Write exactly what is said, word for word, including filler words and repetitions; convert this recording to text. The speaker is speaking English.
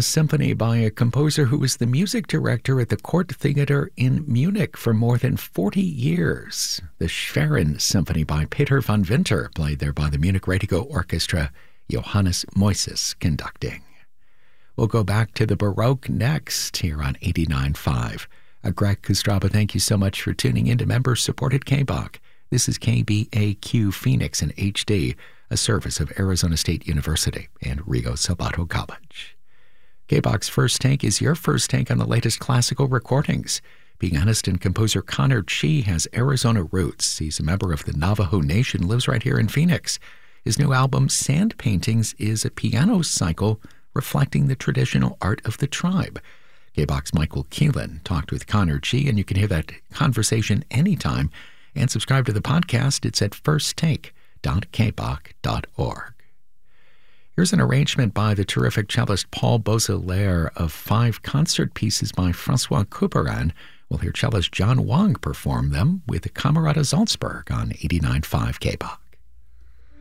a symphony by a composer who was the music director at the Court Theater in Munich for more than forty years. The Schwerin Symphony by Peter von Winter, played there by the Munich Radio Orchestra, Johannes Moises conducting. We'll go back to the Baroque next here on eighty-nine point five. Uh, Greg Kostraba, thank you so much for tuning in to member-supported K B O C. This is K B A Q Phoenix in H D, a service of Arizona State University and Rio Salvato College. K B O C's First Take is your first take on the latest classical recordings. Pianist and composer Connor Chi has Arizona roots. He's a member of the Navajo Nation, lives right here in Phoenix. His new album, Sand Paintings, is a piano cycle reflecting the traditional art of the tribe. K B O C's Michael Keelan talked with Connor Chi, and you can hear that conversation anytime and subscribe to the podcast. It's at first take dot k b o c dot org. Here's an arrangement by the terrific cellist Paul Beausoleil of five concert pieces by Francois Couperin. We'll hear cellist John Wang perform them with the Camerata Salzburg on eighty-nine point five K B O C.